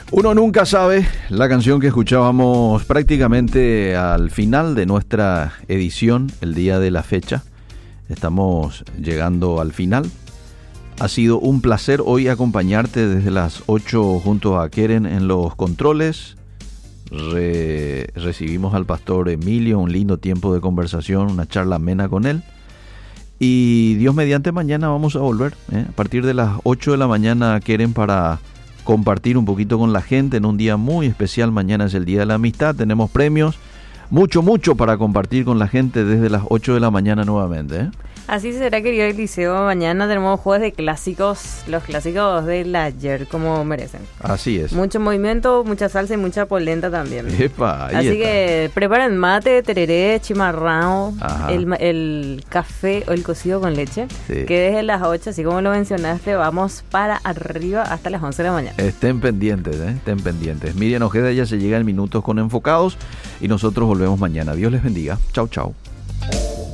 Uno nunca sabe, la canción que escuchábamos prácticamente al final de nuestra edición, el día de la fecha. Estamos llegando al final. Ha sido un placer hoy acompañarte desde las 8 junto a Keren en los controles. Recibimos al pastor Emilio, un lindo tiempo de conversación, una charla amena con él. Y Dios mediante mañana vamos a volver, a partir de las 8 de la mañana, Keren, para compartir un poquito con la gente en un día muy especial. Mañana es el Día de la Amistad, tenemos premios, mucho para compartir con la gente desde las 8 de la mañana nuevamente. Así será, querido Eliseo. Mañana tenemos jueves de clásicos, los clásicos del ayer, como merecen. Así es. Mucho movimiento, mucha salsa y mucha polenta también. Epa, ahí así está. Que preparen mate, tereré, chimarrão, el café o el cocido con leche, sí, que desde las 8, así como lo mencionaste, vamos para arriba hasta las 11 de la mañana. Estén pendientes, estén pendientes. Miriam Ojeda ya se llega en minutos con Enfocados y nosotros volvemos mañana. Dios les bendiga. Chau.